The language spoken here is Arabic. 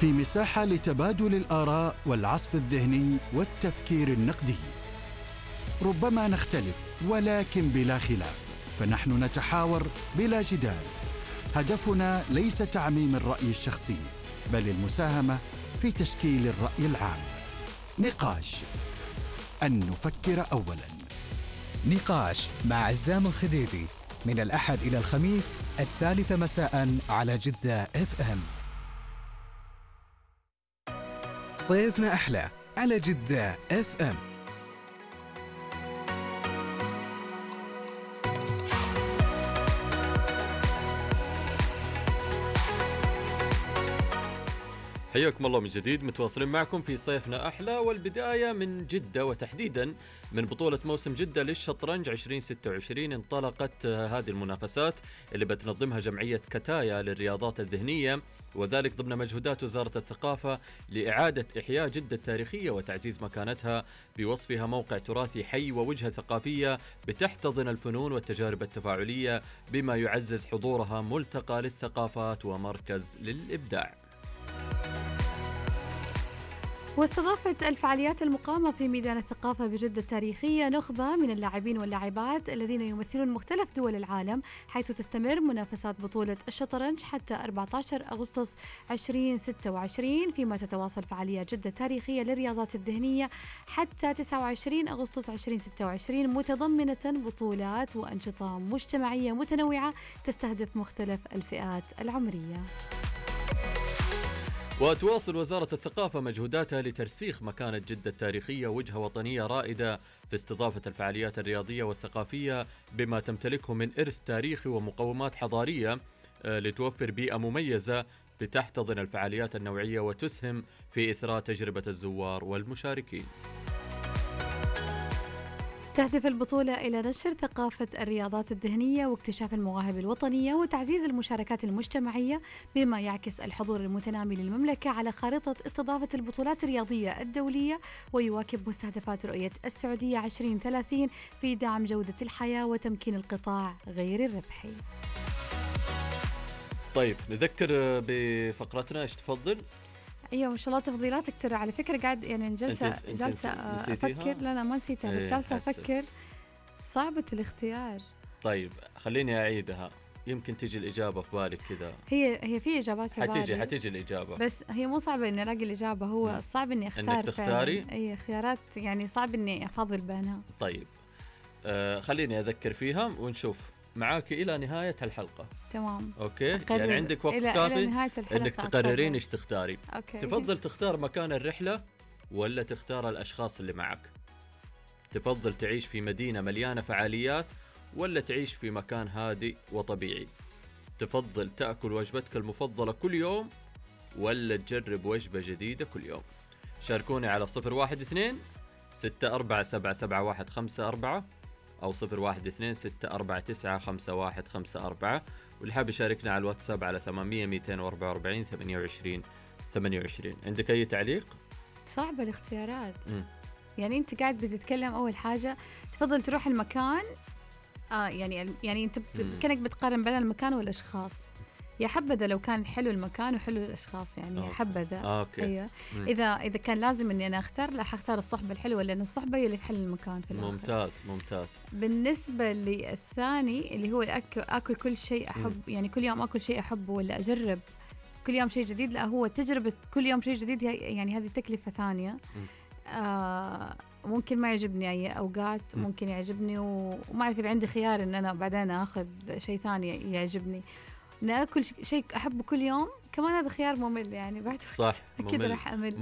في مساحة لتبادل الآراء والعصف الذهني والتفكير النقدي. ربما نختلف ولكن بلا خلاف، فنحن نتحاور بلا جدال. هدفنا ليس تعميم الرأي الشخصي، بل المساهمة في تشكيل الرأي العام. نقاش، أن نفكر أولاً. نقاش مع عزام الخديدي من الأحد إلى الخميس 3 مساء على جدة FM. صيفنا أحلى على جدة FM. حياكم الله من جديد، متواصلين معكم في صيفنا أحلى، والبداية من جدة وتحديدا من بطولة موسم جدة للشطرنج 2026. انطلقت هذه المنافسات اللي بتنظمها جمعية كتايا للرياضات الذهنية، وذلك ضمن مجهودات وزارة الثقافة لإعادة إحياء جدة التاريخية وتعزيز مكانتها بوصفها موقع تراثي حي ووجهة ثقافية بتحتضن الفنون والتجارب التفاعلية، بما يعزز حضورها ملتقى للثقافات ومركز للإبداع. واستضافت الفعاليات المقامة في ميدان الثقافة بجدة التاريخية نخبة من اللاعبين واللاعبات الذين يمثلون مختلف دول العالم، حيث تستمر منافسات بطولة الشطرنج حتى 14 أغسطس 2026، فيما تتواصل فعاليات جدة التاريخية للرياضات الذهنية حتى 29 أغسطس 2026، متضمنة بطولات وأنشطة مجتمعية متنوعة تستهدف مختلف الفئات العمرية. وتواصل وزارة الثقافة مجهوداتها لترسيخ مكانة جدة التاريخية وجهة وطنية رائدة في استضافة الفعاليات الرياضية والثقافية بما تمتلكه من إرث تاريخي ومقومات حضارية، لتوفر بيئة مميزة بتحتضن الفعاليات النوعية وتسهم في إثراء تجربة الزوار والمشاركين. تهدف البطولة إلى نشر ثقافة الرياضات الذهنية واكتشاف المواهب الوطنية وتعزيز المشاركات المجتمعية، بما يعكس الحضور المتنامي للمملكة على خارطة استضافة البطولات الرياضية الدولية، ويواكب مستهدفات رؤية السعودية 2030 في دعم جودة الحياة وتمكين القطاع غير الربحي. طيب نذكر بفقرتنا، ايش تفضل؟ ايوه ما شاء الله تفضيلاتك ترى، على فكره قاعد يعني جالسه افكر. لا ما نسيتها، بس جالسه افكر. صعبه الاختيار. طيب خليني اعيدها، يمكن تجي الاجابه في بالك كذا. هي في اجابات في بالي، حتيجي الاجابه، بس هي مو صعبه اني الاقي الاجابه، هو صعب اني اختار. انك تختاري اي خيارات يعني صعب اني افضل بينها. طيب خليني اذكر فيها ونشوف معاك إلى نهاية الحلقة. تمام. أوكي، يعني عندك وقت كافي إنك تقررين إيش تختاري. أوكي. تفضل تختار مكان الرحلة ولا تختار الأشخاص اللي معك؟ تفضل تعيش في مدينة مليانة فعاليات ولا تعيش في مكان هادئ وطبيعي؟ تفضل تأكل وجبتك المفضلة كل يوم ولا تجرب وجبة جديدة كل يوم؟ شاركوني على 012 6477154 أو 012-649-5154، واللي حاب يشاركنا على الواتساب على 800-244-28-28. عندك أي تعليق؟ صعبة الاختيارات. يعني أنت قاعد بتتكلم أول حاجة تفضل تروح المكان، يعني أنت كأنك بتقارن بين المكان والأشخاص. يا حبذا لو كان حلو المكان وحلو الاشخاص، يعني حبذا. اوكي. ايوه. اذا كان لازم اني انا اختار، لا حختار الصحبه الحلوه، لان الصحبه هي اللي تحل المكان في الاخر. ممتاز. بالنسبه للثاني اللي هو اكل كل شيء احب، يعني كل يوم اكل شيء احبه ولا اجرب كل يوم شيء جديد، لا هو تجربه كل يوم شيء جديد، يعني هذه تكلفه ثانيه. ممكن ما يعجبني اي اوقات، ممكن يعجبني وما اعرف اذا عندي خيار ان انا بعدين اخذ شيء ثاني يعجبني. ناكل شيء احبه كل يوم كمان، هذا خيار ممل يعني بعد. صح، اكيد راح امل.